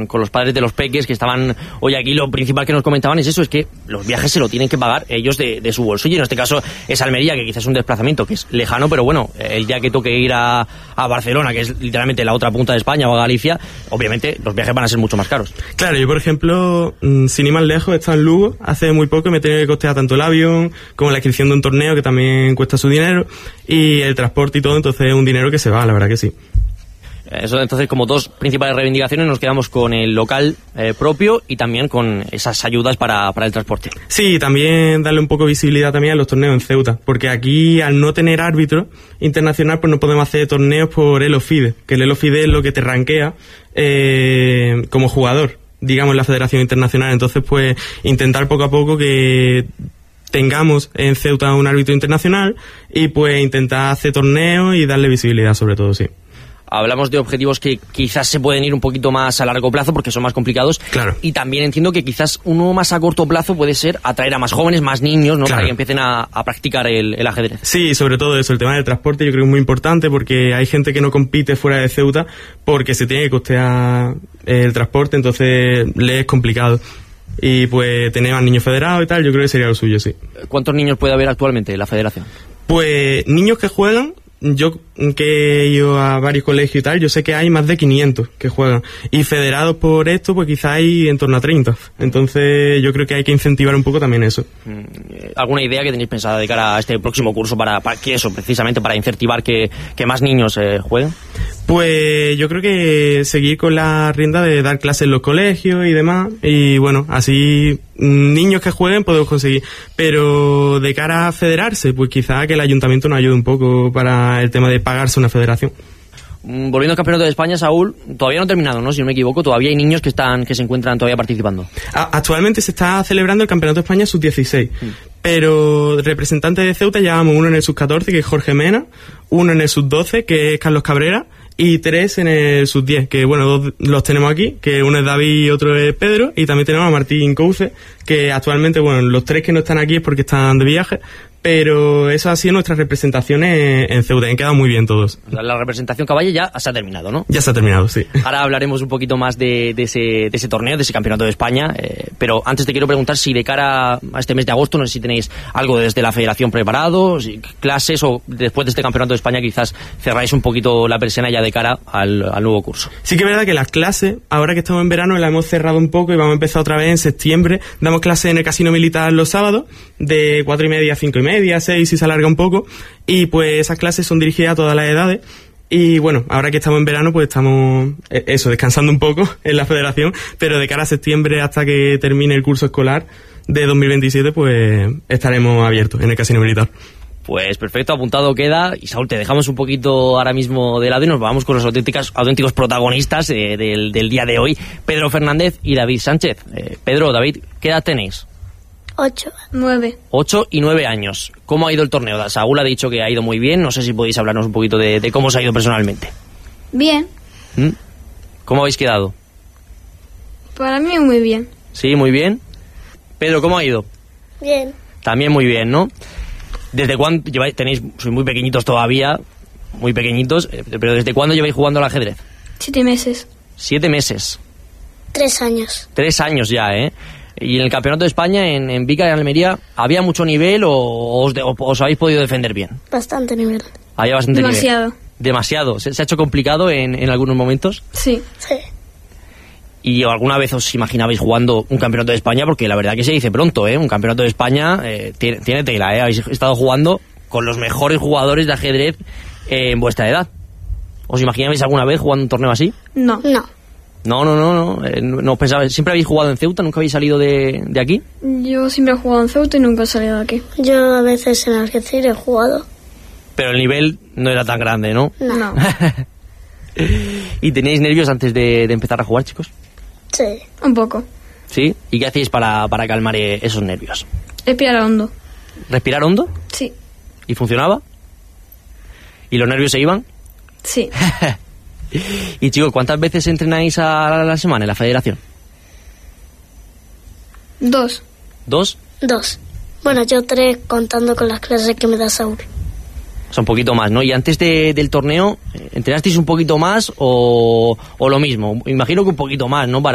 con los padres de los peques que estaban hoy aquí. Lo principal que nos comentaban es eso, es que los viajes se lo tienen que pagar ellos de su bolsillo. En este caso es Almería, que quizás es un desplazamiento que es lejano, pero bueno, el día que toque ir a Barcelona, que es literalmente la otra punta de España, o a Galicia, obviamente los viajes van a ser mucho más caros. Claro, yo por ejemplo, sin ir más lejos, he estado en Lugo hace muy poco y me he tenido que costear tanto el avión como la inscripción de un torneo, que también cuesta su dinero, y el transporte y todo, entonces es un dinero que se va, la verdad que sí. Eso, entonces, como dos principales reivindicaciones, nos quedamos con el local propio y también con esas ayudas para el transporte. Sí, también darle un poco de visibilidad también a los torneos en Ceuta, porque aquí, al no tener árbitro internacional, pues no podemos hacer torneos por Elo FIDE, que el Elo FIDE es lo que te rankea como jugador, digamos, en la Federación Internacional. Entonces, pues, intentar poco a poco que tengamos en Ceuta un árbitro internacional y pues intentar hacer torneos y darle visibilidad, sobre todo, sí. Hablamos de objetivos que quizás se pueden ir un poquito más a largo plazo porque son más complicados. Claro. Y también entiendo que quizás uno más a corto plazo puede ser atraer a más jóvenes, más niños, ¿no? Claro. Para que empiecen a practicar el ajedrez. Sí, sobre todo eso, el tema del transporte yo creo que es muy importante, porque hay gente que no compite fuera de Ceuta porque se tiene que costear el transporte, entonces le es complicado. Y pues tener más niños federados y tal, yo creo que sería lo suyo, sí. ¿Cuántos niños puede haber actualmente en la federación? Pues niños que juegan, yo que he ido a varios colegios y tal, yo sé que hay más de 500 que juegan. Y federados por esto, pues quizá hay en torno a 30. Entonces yo creo que hay que incentivar un poco también eso. ¿Alguna idea que tenéis pensada de cara a este próximo curso para que eso, precisamente para incentivar que más niños jueguen? Pues yo creo que seguir con la rienda de dar clases en los colegios y demás, y bueno, así niños que jueguen podemos conseguir, pero de cara a federarse, pues quizá que el ayuntamiento nos ayude un poco para el tema de pagarse una federación. Volviendo al Campeonato de España, Saúl, todavía no ha terminado, ¿no? Si no me equivoco, todavía hay niños que se encuentran todavía participando. Actualmente se está celebrando el Campeonato de España sub-16, pero representantes de Ceuta llevamos uno en el sub-14, que es Jorge Mena, uno en el sub-12, que es Carlos Cabrera, y 3 en el sub-10, que bueno, 2 los tenemos aquí, que uno es David y otro es Pedro, y también tenemos a Martín Couce, que actualmente, bueno, los 3 que no están aquí es porque están de viaje, pero eso ha sido nuestras representaciones en Ceuta, han quedado muy bien todos. La representación caballo ya se ha terminado, ¿no? Ya se ha terminado, sí. Ahora hablaremos un poquito más de ese torneo, de ese Campeonato de España, pero antes te quiero preguntar si de cara a este mes de agosto, no sé si tenéis algo desde la federación preparado, si clases, o después de este Campeonato de España quizás cerráis un poquito la persiana ya de cara al nuevo curso. Sí que es verdad que las clases, ahora que estamos en verano, las hemos cerrado un poco y vamos a empezar otra vez en septiembre. Damos clases en el Casino Militar los sábados, de 4:30 a 5:30, 6 si se alarga un poco, y pues esas clases son dirigidas a todas las edades. Y bueno, ahora que estamos en verano, pues estamos descansando un poco en la federación, pero de cara a septiembre, hasta que termine el curso escolar de 2027, pues estaremos abiertos en el Casino Militar. Pues perfecto, apuntado queda. Y Saúl, te dejamos un poquito ahora mismo de lado y nos vamos con los auténticos protagonistas del día de hoy, Pedro Fernández y David Sánchez. Pedro, David, ¿qué edad tenéis? 8, 9. 8 y 9 años. ¿Cómo ha ido el torneo? Saúl ha dicho que ha ido muy bien. No sé si podéis hablarnos un poquito de cómo os ha ido personalmente. Bien. ¿Cómo habéis quedado? Para mí muy bien. Sí, muy bien. Pedro, ¿cómo ha ido? Bien. También muy bien, ¿no? ¿Desde cuándo sois muy pequeñitos todavía, muy pequeñitos, pero ¿desde cuándo lleváis jugando al ajedrez? 7 meses. 7 meses. 3 años. 3 años ya, ¿eh? Y en el Campeonato de España, en Vica y en Almería, ¿había mucho nivel o os habéis podido defender bien? Bastante nivel. Había bastante Demasiado. nivel. Demasiado. ¿Se ha hecho complicado en algunos momentos? Sí. ¿Y alguna vez os imaginabais jugando un Campeonato de España? Porque la verdad que se dice pronto, ¿eh? Un Campeonato de España tiene tela, ¿eh? Habéis estado jugando con los mejores jugadores de ajedrez en vuestra edad. ¿Os imaginabais alguna vez jugando un torneo así? No. No pensabais. ¿Siempre habéis jugado en Ceuta? ¿Nunca habéis salido de aquí? Yo siempre he jugado en Ceuta y nunca he salido de aquí. Yo a veces en Algeciras he jugado. Pero el nivel no era tan grande, ¿no? No. ¿Y tenéis nervios antes de empezar a jugar, chicos? Sí. Un poco. ¿Sí? ¿Y qué hacéis para calmar esos nervios? Respirar hondo. ¿Respirar hondo? Sí. ¿Y funcionaba? ¿Y los nervios se iban? Sí. Y chicos, ¿cuántas veces entrenáis a la semana en la federación? 2. ¿2? 2. Bueno, yo 3 contando con las clases que me da Saúl. O sea, un poquito más, ¿no? Y antes del torneo, ¿entrenasteis un poquito más o lo mismo? Imagino que un poquito más, ¿no?